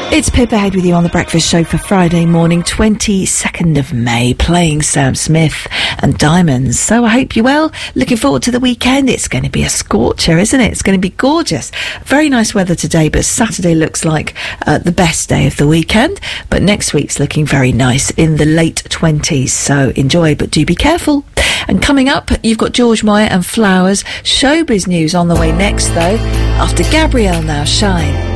It's Pip Ahead with you on The Breakfast Show for Friday morning, 22nd of May, playing Sam Smith and Diamonds. So I hope you're well. Looking forward to the weekend. It's going to be a scorcher, isn't it? It's going to be gorgeous. Very nice weather today, but Saturday looks like the best day of the weekend. But next week's looking very nice in the late 20s. So enjoy, but do be careful. And coming up, you've got George Moyer and Flowers. Showbiz news on the way next, though, after Gabrielle Now Shine.